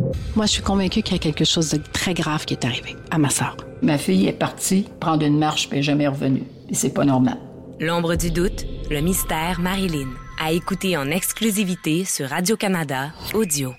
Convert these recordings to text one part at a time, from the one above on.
Moi, je suis convaincue qu'il y a quelque chose de très grave qui est arrivé à ma sœur. Ma fille est partie prendre une marche puis elle n'est jamais revenue. Et c'est pas normal. L'ombre du doute, le mystère Marilyn. À écouter en exclusivité sur Radio-Canada Audio.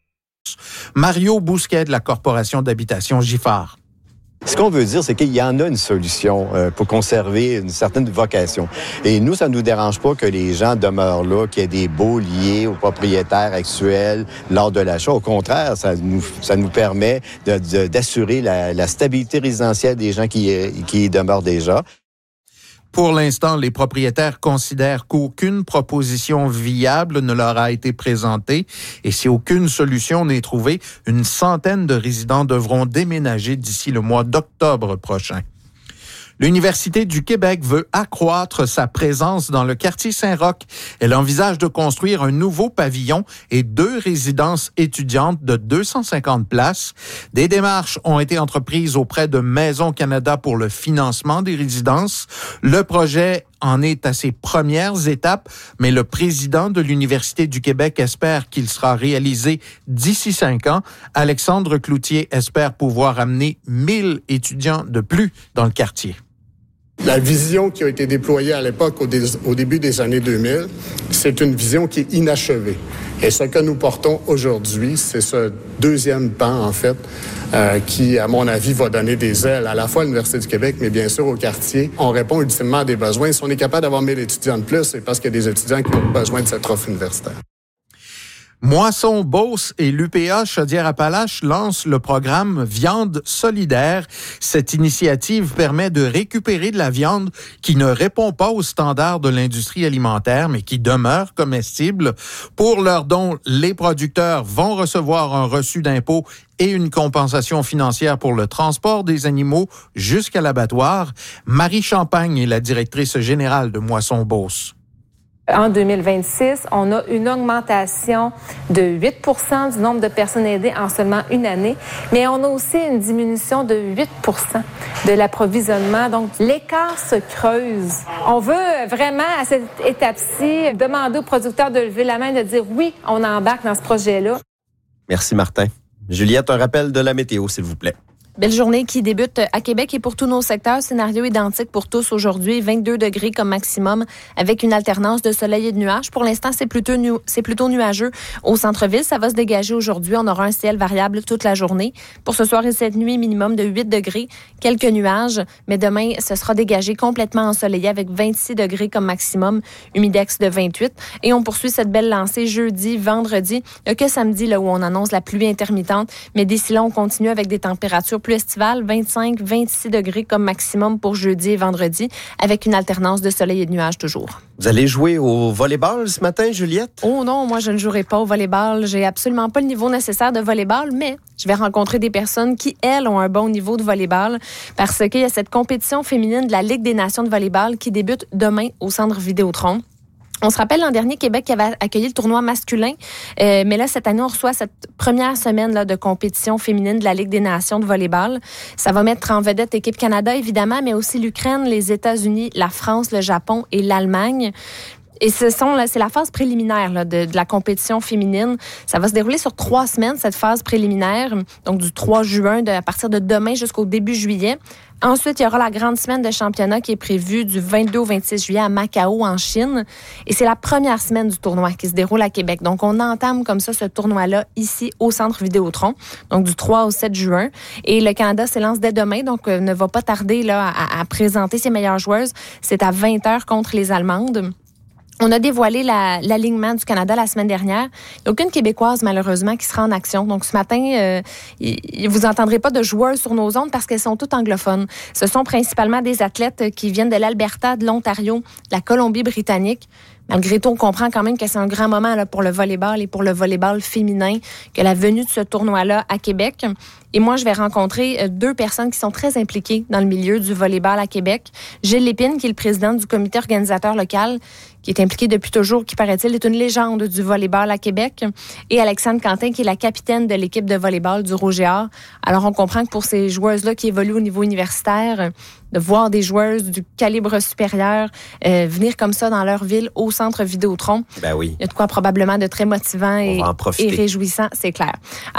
Mario Bousquet de la Corporation d'habitation Giffard. Ce qu'on veut dire, c'est qu'il y en a une solution pour conserver une certaine vocation. Et nous, ça ne nous dérange pas que les gens demeurent là, qu'il y ait des baux liés aux propriétaires actuels lors de l'achat. Au contraire, ça nous permet d'assurer la stabilité résidentielle des gens qui y demeurent déjà. Pour l'instant, les propriétaires considèrent qu'aucune proposition viable ne leur a été présentée et si aucune solution n'est trouvée, une centaine de résidents devront déménager d'ici le mois d'octobre prochain. L'Université du Québec veut accroître sa présence dans le quartier Saint-Roch. Elle envisage de construire un nouveau pavillon et 2 résidences étudiantes de 250 places. Des démarches ont été entreprises auprès de Maison Canada pour le financement des résidences. Le projet en est à ses premières étapes, mais le président de l'Université du Québec espère qu'il sera réalisé d'ici 5 ans. Alexandre Cloutier espère pouvoir amener 1000 étudiants de plus dans le quartier. La vision qui a été déployée à l'époque, au début des années 2000, c'est une vision qui est inachevée. Et ce que nous portons aujourd'hui, c'est ce deuxième pan, en fait, qui, à mon avis, va donner des ailes à la fois à l'Université du Québec, mais bien sûr au quartier. On répond ultimement à des besoins. Si on est capable d'avoir 1000 étudiants de plus, c'est parce qu'il y a des étudiants qui ont besoin de cette offre universitaire. Moisson Beauce et l'UPA Chaudière-Appalaches lancent le programme Viande solidaire. Cette initiative permet de récupérer de la viande qui ne répond pas aux standards de l'industrie alimentaire, mais qui demeure comestible. Pour leur don, les producteurs vont recevoir un reçu d'impôt et une compensation financière pour le transport des animaux jusqu'à l'abattoir. Marie Champagne est la directrice générale de Moisson Beauce. En 2026, on a une augmentation de 8 % du nombre de personnes aidées en seulement une année, mais on a aussi une diminution de 8 % de l'approvisionnement. Donc, l'écart se creuse. On veut vraiment, à cette étape-ci, demander aux producteurs de lever la main et de dire oui, on embarque dans ce projet-là. Merci, Martin. Juliette, un rappel de la météo, s'il vous plaît. Belle journée qui débute à Québec et pour tous nos secteurs. Scénario identique pour tous aujourd'hui. 22 degrés comme maximum avec une alternance de soleil et de nuages. Pour l'instant, c'est plutôt nuageux. Au centre-ville, ça va se dégager aujourd'hui. On aura un ciel variable toute la journée. Pour ce soir et cette nuit, minimum de 8 degrés. Quelques nuages, mais demain, ce sera dégagé complètement ensoleillé avec 26 degrés comme maximum. Humidex de 28. Et on poursuit cette belle lancée jeudi, vendredi. Il n'y a que samedi là, où on annonce la pluie intermittente. Mais d'ici là, on continue avec des températures plus estivale, 25-26 degrés comme maximum pour jeudi et vendredi, avec une alternance de soleil et de nuages toujours. Vous allez jouer au volleyball ce matin, Juliette? Oh non, moi je ne jouerai pas au volleyball. J'ai absolument pas le niveau nécessaire de volleyball, mais je vais rencontrer des personnes qui, elles, ont un bon niveau de volleyball parce qu'il y a cette compétition féminine de la Ligue des nations de volleyball qui débute demain au Centre Vidéotron. On se rappelle l'an dernier, Québec avait accueilli le tournoi masculin, mais là, cette année, on reçoit cette première semaine là, de compétition féminine de la Ligue des nations de volleyball. Ça va mettre en vedette l'équipe Canada, évidemment, mais aussi l'Ukraine, les États-Unis, la France, le Japon et l'Allemagne. Et c'est la phase préliminaire là, de la compétition féminine. Ça va se dérouler sur 3 semaines, cette phase préliminaire, donc du 3 juin, à partir de demain jusqu'au début juillet. Ensuite, il y aura la grande semaine de championnat qui est prévue du 22 au 26 juillet à Macao, en Chine. Et c'est la première semaine du tournoi qui se déroule à Québec. Donc, on entame comme ça ce tournoi-là ici au Centre Vidéotron, donc du 3 au 7 juin. Et le Canada s'élance dès demain, donc ne va pas tarder là, à présenter ses meilleures joueuses. C'est à 20h contre les Allemandes. On a dévoilé l'alignement du Canada la semaine dernière. Il n'y a aucune Québécoise, malheureusement, qui sera en action. Donc, ce matin, vous n'entendrez pas de joueurs sur nos ondes parce qu'elles sont toutes anglophones. Ce sont principalement des athlètes qui viennent de l'Alberta, de l'Ontario, de la Colombie-Britannique. Malgré tout, on comprend quand même que c'est un grand moment là, pour le volleyball et pour le volleyball féminin, que la venue de ce tournoi-là à Québec. Et moi, je vais rencontrer 2 personnes qui sont très impliquées dans le milieu du volleyball à Québec. Gilles Lépine, qui est le président du comité organisateur local, qui est impliqué depuis toujours, qui, paraît-il, est une légende du volleyball à Québec. Et Alexandre Quentin, qui est la capitaine de l'équipe de volleyball du Rouge-et-Or. Alors, on comprend que pour ces joueuses-là qui évoluent au niveau universitaire, de voir des joueuses du calibre supérieur venir comme ça dans leur ville au Centre Vidéotron. Ben oui. Il y a de quoi probablement de très motivant et réjouissant, c'est clair.